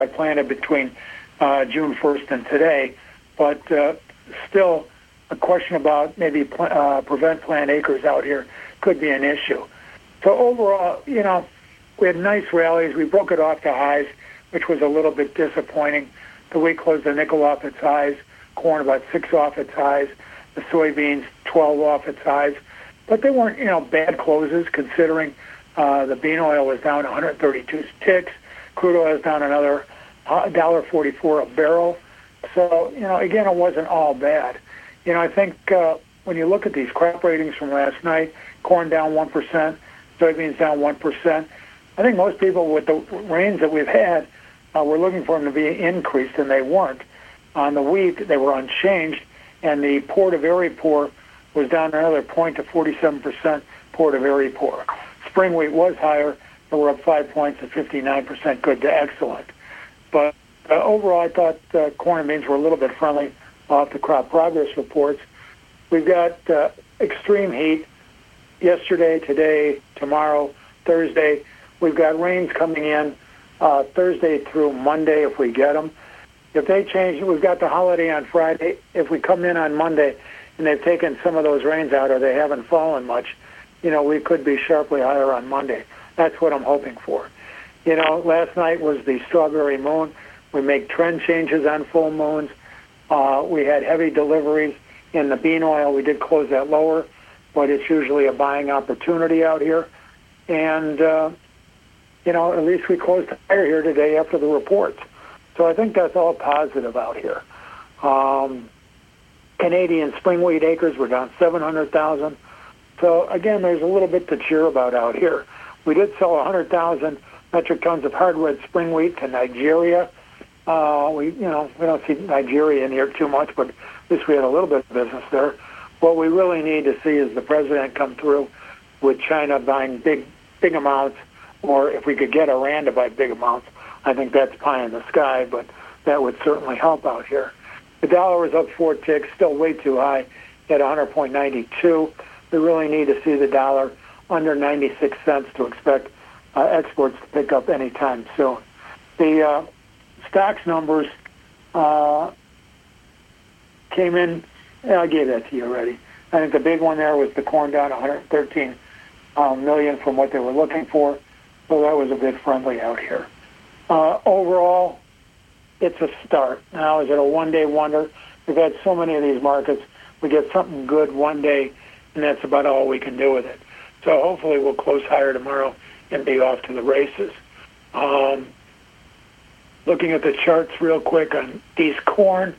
I planted between June 1st and today, but still a question about maybe prevent plant acres out here could be an issue. So overall, we had nice rallies. We broke it off to highs, which was a little bit disappointing. The wheat closed the nickel off its highs, corn about 6 off its highs, the soybeans 12 off its highs. But they weren't, bad closes considering the bean oil was down 132 ticks. Crude oil is down another $1.44 a barrel. So, again, it wasn't all bad. I think when you look at these crop ratings from last night, corn down 1%, soybeans down 1%. I think most people with the rains that we've had were looking for them to be increased, and they weren't. On the wheat, they were unchanged, and the Port of Erie pour was down another point to 47% Port of Erie pour. Spring wheat was higher. They were up 5 points to 59% good to excellent. But overall, I thought corn and beans were a little bit friendly off the crop progress reports. We've got extreme heat yesterday, today, tomorrow, Thursday. We've got rains coming in Thursday through Monday if we get them. If they change, we've got the holiday on Friday. If we come in on Monday and they've taken some of those rains out or they haven't fallen much, we could be sharply higher on Monday. That's what I'm hoping for. Last night was the strawberry moon. We make trend changes on full moons. We had heavy deliveries in the bean oil. We did close that lower, but it's usually a buying opportunity out here. And, at least we closed higher here today after the reports. So I think that's all positive out here. Canadian spring wheat acres were down 700,000. So, again, there's a little bit to cheer about out here. We did sell 100,000 metric tons of hardwood spring wheat to Nigeria. We don't see Nigeria in here too much, but at least we had a little bit of business there. What we really need to see is the president come through with China buying big amounts, or if we could get Iran to buy big amounts. I think that's pie in the sky, but that would certainly help out here. The dollar was up 4 ticks, still way too high at 100.92. We really need to see the dollar under 96 cents to expect exports to pick up anytime soon. The stocks numbers came in. I gave that to you already. I think the big one there was the corn down 113 million from what they were looking for. So that was a bit friendly out here. Overall, it's a start. Now, is it a one-day wonder? We've had so many of these markets. We get something good one day, and that's about all we can do with it. So hopefully we'll close higher tomorrow and be off to the races. Looking at the charts real quick on these corn.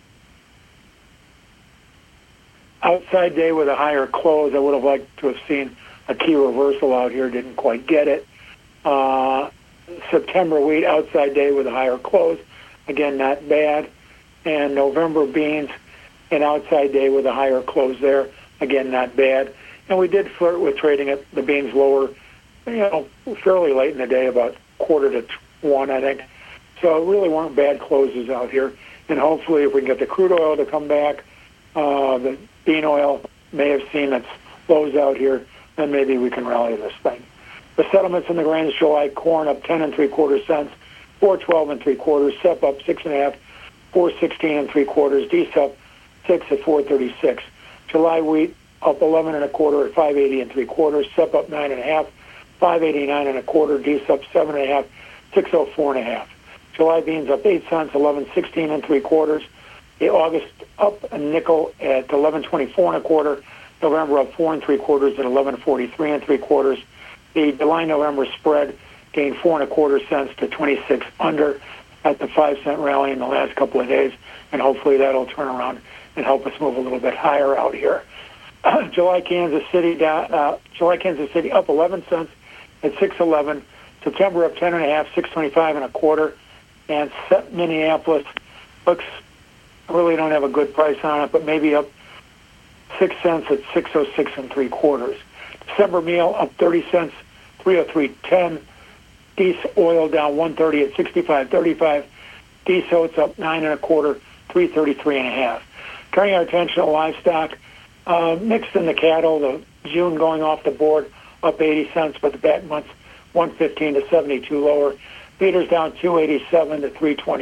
Outside day with a higher close. I would have liked to have seen a key reversal out here. Didn't quite get it. September wheat outside day with a higher close. Again, not bad. And November beans, an outside day with a higher close there. Again, not bad. And we did flirt with trading at the beans lower, fairly late in the day, about 1:45, I think. So it really weren't bad closes out here. And hopefully if we can get the crude oil to come back, the bean oil may have seen its lows out here, then maybe we can rally this thing. The settlements in the grains July corn up 10 3/4 cents, 4.12 3/4, SEP up 6.5, 4.16 3/4, DSUP 6 at 4.36. July wheat up 11 1/4 at 5.80 3/4, SEP up 9.5, 5.89 1/4, DSUP 7.5, 6.04 1/2. July beans up 8 cents, 11.16 3/4. The August up a nickel at 11.24 1/4. November up 4 3/4 at 11.43 3/4. The July-November spread gained 4 1/4 cents to 26 under at the 5-cent rally in the last couple of days, and hopefully that'll turn around and help us move a little bit higher out here. July Kansas City up 11 cents at 6.11. September up 10.5, 6.25 1/4, and Minneapolis looks, I really don't have a good price on it, but maybe up 6 cents at 6.06 3/4. December meal up 30 cents, 303.10. Diesel oil down 130 at 65.35. Diesel it's up 9 1/4, 333 1/2. Turning our attention to livestock, mixed in the cattle. The June going off the board up 80 cents, but the back months 115 to 72 lower. Peter's down 287 to 320.